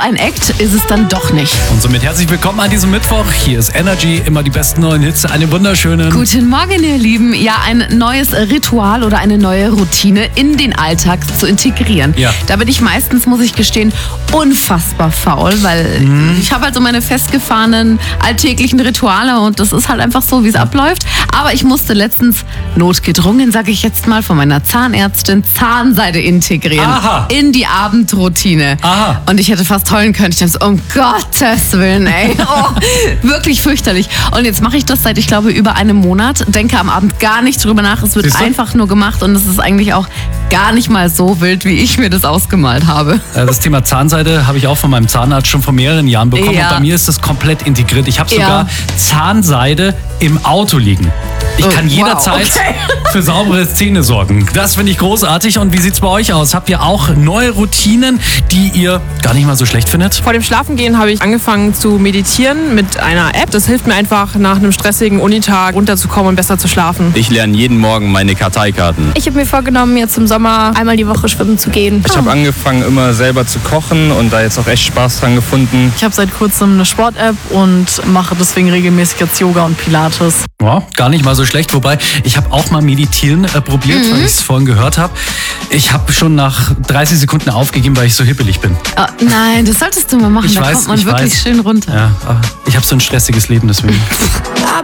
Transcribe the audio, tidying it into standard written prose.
ein Act ist es dann doch nicht. Und somit herzlich willkommen an diesem Mittwoch. Hier ist Energy, immer die besten neuen Hits. Eine wunderschöne... Guten Morgen, ihr Lieben. Ja, ein neues Ritual oder eine neue Routine in den Alltag zu integrieren. Ja. Da bin ich meistens, muss ich gestehen, unfassbar faul, weil ich habe halt so meine festgefahrenen alltäglichen Rituale und das ist halt einfach so, wie es abläuft. Aber ich musste letztens notgedrungen, sage ich jetzt mal, von meiner Zahnärztin Zahnseide integrieren. Aha. In die Abendroutine. Aha. Und ich hätte fast heulen können. Ich dachte so, um Gottes Willen, ey. Oh, wirklich fürchterlich. Und jetzt mache ich das seit, ich glaube, über einem Monat. Denke am Abend gar nicht drüber nach. Es wird Siehst du? einfach nur gemacht und es ist eigentlich auch gar nicht mal so wild, wie ich mir das ausgemalt habe. Das Thema Zahnseide habe ich auch von meinem Zahnarzt schon vor mehreren Jahren bekommen. Ja. Und bei mir ist das komplett integriert. Ich habe Ja. sogar Zahnseide im Auto liegen. Ich kann wow, jederzeit okay. für saubere Zähne sorgen. Das finde ich großartig. Und wie sieht's bei euch aus? Habt ihr auch neue Routinen, die ihr gar nicht mal so schlecht findet? Vor dem Schlafengehen habe ich angefangen zu meditieren mit einer App. Das hilft mir einfach, nach einem stressigen Unitag runterzukommen und besser zu schlafen. Ich lerne jeden Morgen meine Karteikarten. Ich habe mir vorgenommen, jetzt im Sommer einmal die Woche schwimmen zu gehen. Ich habe angefangen, immer selber zu kochen und da jetzt auch echt Spaß dran gefunden. Ich habe seit kurzem eine Sport-App und mache deswegen regelmäßig jetzt Yoga und Pilates. Ja, gar nicht mal so schlecht. Wobei, ich habe auch mal Meditieren probiert, weil ich es vorhin gehört habe. Ich habe schon nach 30 Sekunden aufgegeben, weil ich so hippelig bin. Oh, nein, das solltest du mal machen. Ich Da weiß, kommt man ich wirklich weiß. schön runter. Ja, aber ich habe so ein stressiges Leben, deswegen.